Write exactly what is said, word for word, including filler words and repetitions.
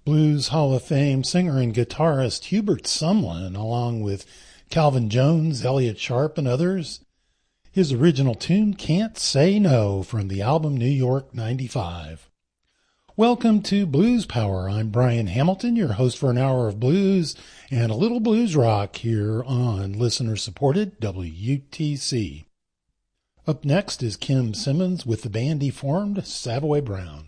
Blues Hall of Fame singer and guitarist Hubert Sumlin, along with Calvin Jones, Elliott Sharp, and others. His original tune, Can't Say No, from the album New York ninety-five. Welcome to Blues Power. I'm Brian Hamilton, your host for an hour of blues and a little blues rock here on listener-supported W U T C. Up next is Kim Simmons with the band he formed, Savoy Brown.